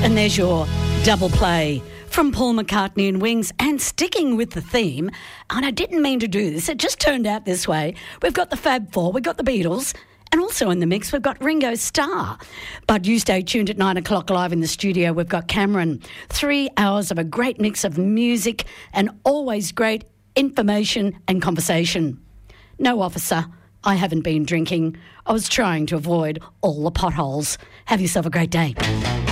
And there's your double play from Paul McCartney and Wings. And sticking with the theme, and I didn't mean to do this, it just turned out this way. We've got the Fab Four, we've got the Beatles, and also in the mix we've got Ringo Starr. But you stay tuned at 9 o'clock live in the studio. We've got Cameron. 3 hours of a great mix of music and always great information and conversation. No, officer, I haven't been drinking. I was trying to avoid all the potholes. Have yourself a great day.